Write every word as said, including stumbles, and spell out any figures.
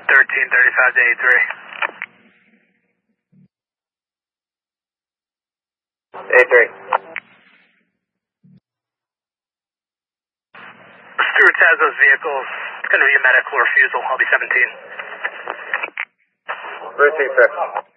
thirteen thirty-five to A three. A three. Stewart's has those vehicles. It's going to be a medical refusal. I'll be seventeen. Route six, sir.